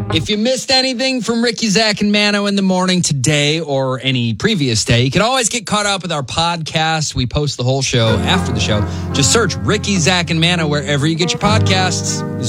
If you missed anything from Ricky, Zach, and Mano in the morning today or any previous day, you can always get caught up with our podcast. We post the whole show after the show. Just search Ricky, Zach, and Mano wherever you get your podcasts.